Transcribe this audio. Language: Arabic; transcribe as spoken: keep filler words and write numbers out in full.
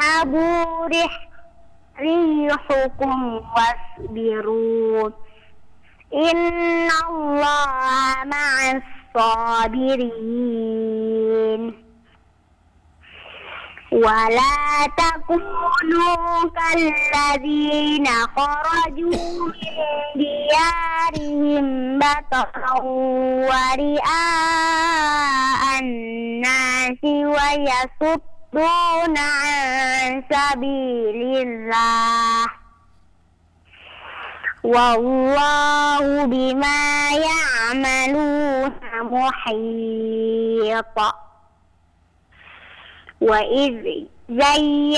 اصحبوا ريحكم واصبروا إن الله مع الصابرين ولا تكونوا كالذين خرجوا من ديارهم بطرا ورئاء الناس ويصدون عن سبيل الله والله بما يعملون محيط وإذ زين